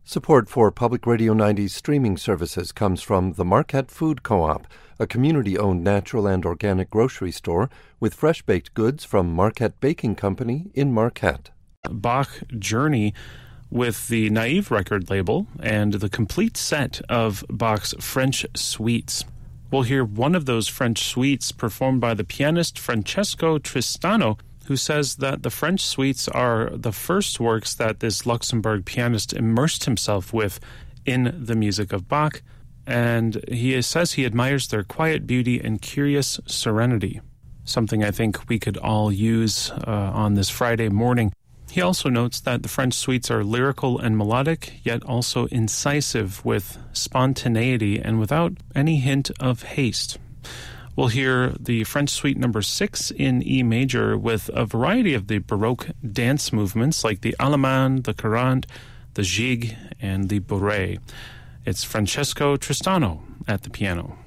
Support for Public Radio 90's streaming services comes from the Marquette Food Co-op, a community-owned natural and organic grocery store with fresh-baked goods from Marquette Baking Company in Marquette. Bach Journey with the Naive record label and the complete set of Bach's French suites. We'll hear one of those French suites performed by the pianist Francesco Tristano, who says that the French suites are the first works that this Luxembourg pianist immersed himself with in the music of Bach, and he says he admires their quiet beauty and curious serenity, something I think we could all use on this Friday morning. He also notes that the French suites are lyrical and melodic, yet also incisive with spontaneity and without any hint of haste. We'll hear the French Suite number 6 in E major with a variety of the Baroque dance movements like the Allemande, the Courante, the Gigue, and the Bourrée. It's Francesco Tristano at the piano.